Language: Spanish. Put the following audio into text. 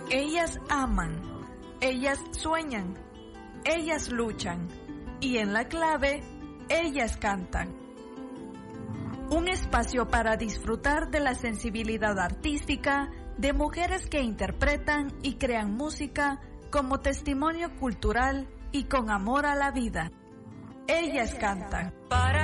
Ellas aman, ellas sueñan, ellas luchan y en la clave, ellas cantan. Un espacio para disfrutar de la sensibilidad artística de mujeres que interpretan y crean música como testimonio cultural y con amor a la vida. Ellas cantan.